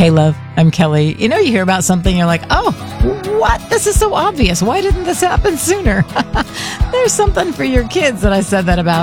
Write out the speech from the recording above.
Hey, love, I'm Kelly. You know, you hear about something, you're like, oh, what? This is so obvious. Why didn't this happen sooner? There's something for your kids that I said that about.